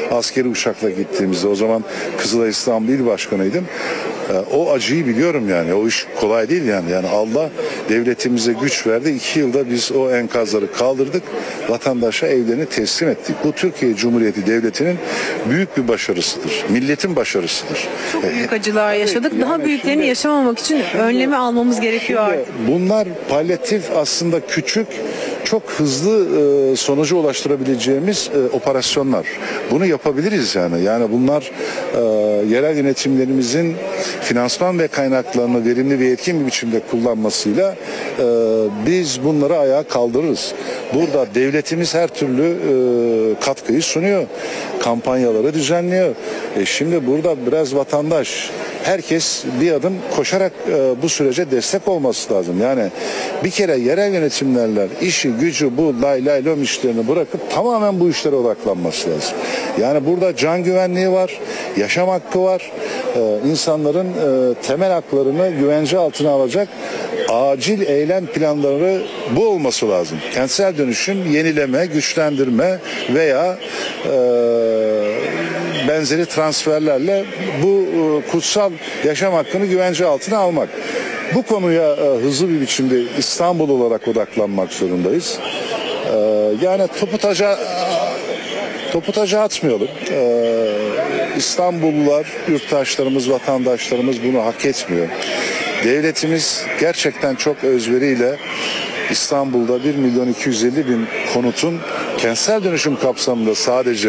askeri uçakla gittiğimizde, o zaman Kızılay İstanbul İl Başkanıydım. O acıyı biliyorum yani. O iş kolay değil yani. Yani Allah devletimize güç verdi. 2 yılda biz o enkazları kaldırdık. Vatandaşa evlerini teslim ettik. Bu Türkiye Cumhuriyeti Devleti'nin büyük bir başarısıdır. Milletin başarısıdır. Çok büyük acılar yaşadık. Daha büyüklerini yaşamamak için önlemi almamız gerekiyor artık. Bunlar palyatif, aslında küçük, çok hızlı sonuca ulaştırabileceğimiz operasyonlar. Bunu yapabiliriz yani. Yani bunlar yerel yönetimlerimizin finansman ve kaynaklarını verimli ve etkin bir biçimde kullanmasıyla biz bunları ayağa kaldırırız. Burada devletimiz her türlü katkıyı sunuyor. Kampanyaları düzenliyor. Şimdi burada biraz vatandaş, herkes bir adım koşarak bu sürece destek olması lazım. Yani bir kere yerel yönetimlerler işi gücü bu lay lay lom işlerini bırakıp tamamen bu işlere odaklanması lazım. Yani burada can güvenliği var, yaşam hakkı var. İnsanların temel haklarını güvence altına alacak acil eylem planları bu olması lazım. Kentsel dönüşüm, yenileme, güçlendirme veya benzeri transferlerle bu kutsal yaşam hakkını güvence altına almak. Bu konuya hızlı bir biçimde İstanbul olarak odaklanmak zorundayız. Yani topu taca atmayalım. İstanbullular, yurttaşlarımız, vatandaşlarımız bunu hak etmiyor. Devletimiz gerçekten çok özveriyle İstanbul'da 1.250.000 konutun kentsel dönüşüm kapsamında sadece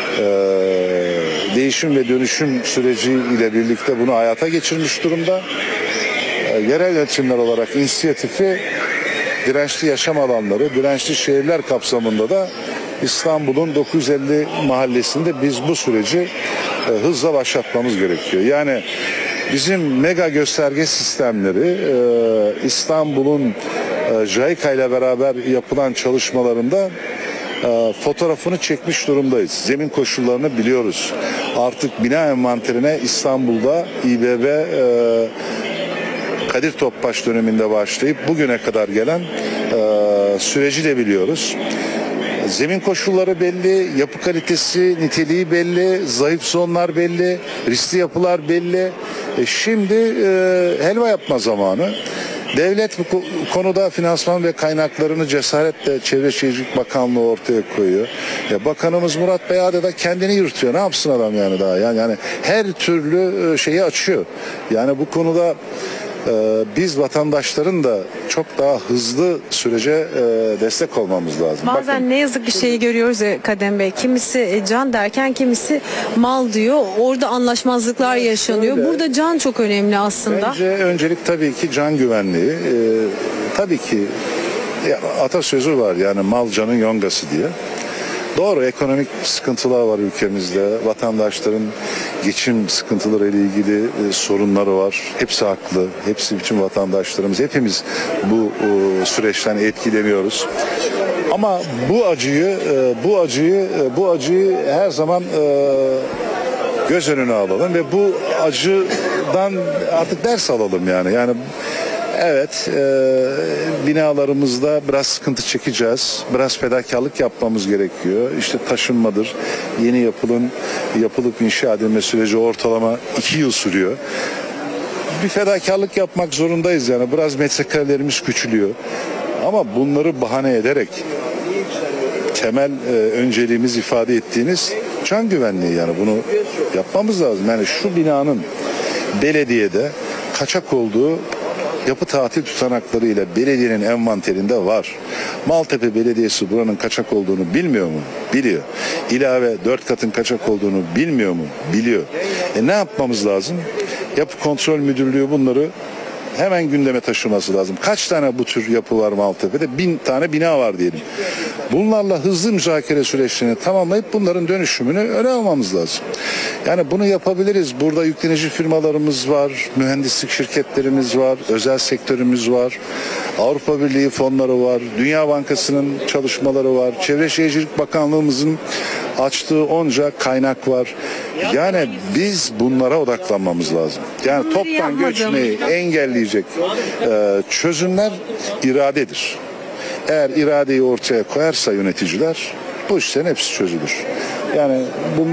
değişim ve dönüşüm süreci ile birlikte bunu hayata geçirmiş durumda. Yerel yönetimler olarak inisiyatifi dirençli yaşam alanları, dirençli şehirler kapsamında da İstanbul'un 950 mahallesinde biz bu süreci hızla başlatmamız gerekiyor. Yani bizim mega gösterge sistemleri İstanbul'un JICA ile beraber yapılan çalışmalarında fotoğrafını çekmiş durumdayız. Zemin koşullarını biliyoruz. Artık bina envanterine İstanbul'da İBB Kadir Topbaş döneminde başlayıp bugüne kadar gelen süreci de biliyoruz. Zemin koşulları belli, yapı kalitesi, niteliği belli, zayıf zonlar belli, riskli yapılar belli. Şimdi helva yapma zamanı. Devlet bu konuda finansman ve kaynaklarını cesaretle Çevre Şehircilik Bakanlığı ortaya koyuyor. Bakanımız Murat Beyade da kendini yırtıyor. Ne yapsın adam yani daha? Yani her türlü şeyi açıyor. Yani bu konuda biz vatandaşların da çok daha hızlı sürece destek olmamız lazım. Bazen Bakın, ne yazık ki şeyi görüyoruz ya Kadem Bey. Kimisi can derken kimisi mal diyor. Orada anlaşmazlıklar yaşanıyor. Öyle. Burada can çok önemli aslında. Bence öncelik tabii ki can güvenliği. Tabii ki atasözü var yani mal canın yongası diye. Doğru, ekonomik sıkıntılar var ülkemizde. Vatandaşların geçim sıkıntıları ile ilgili sorunları var. Hepsi haklı. Hepsi, bütün vatandaşlarımız, hepimiz bu süreçten etkileniyoruz. Ama bu acıyı her zaman göz önüne alalım ve bu acıdan artık ders alalım yani. Yani evet, binalarımızda biraz sıkıntı çekeceğiz. Biraz fedakarlık yapmamız gerekiyor. İşte taşınmadır. Yeni yapılıp inşa edilme süreci ortalama 2 yıl sürüyor. Bir fedakarlık yapmak zorundayız yani. Biraz metrekarelerimiz küçülüyor. Ama bunları bahane ederek temel önceliğimiz ifade ettiğiniz can güvenliği, yani bunu yapmamız lazım. Yani şu binanın belediyede kaçak olduğu yapı tatil tutanakları ile belediyenin envanterinde var. Maltepe Belediyesi buranın kaçak olduğunu bilmiyor mu? Biliyor. İlave 4 katın kaçak olduğunu bilmiyor mu? Biliyor. Ne yapmamız lazım? Yapı Kontrol Müdürlüğü bunları hemen gündeme taşıması lazım. Kaç tane bu tür yapı var Maltepe'de? 1000 tane bina var diyelim. Bunlarla hızlı müzakere süreçlerini tamamlayıp bunların dönüşümünü öne almamız lazım. Yani bunu yapabiliriz. Burada yüklenici firmalarımız var, mühendislik şirketlerimiz var, özel sektörümüz var, Avrupa Birliği fonları var, Dünya Bankası'nın çalışmaları var, Çevre Şehircilik Bakanlığımızın açtığı onca kaynak var. Yani biz bunlara odaklanmamız lazım. Yani toptan göçmeyi engelleyecek çözümler iradedir. Eğer iradeyi ortaya koyarsa yöneticiler, bu işlerin hepsi çözülür. Yani bu